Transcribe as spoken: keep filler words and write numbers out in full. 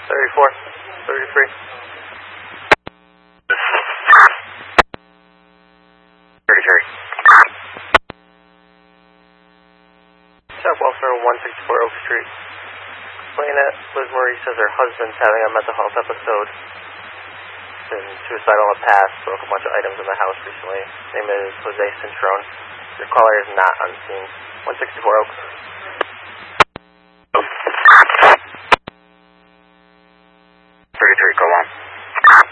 thirty-four, thirty-three. thirty-three. South Welfare one sixty-four Oak Street. Explain it. Liz Marie says her husband's having a mental health episode. Been suicidal in the past, broke a bunch of items in the house recently. His name is Jose Cintron. Your caller is not on scene. one sixty-four Oak. thirty-three, go on.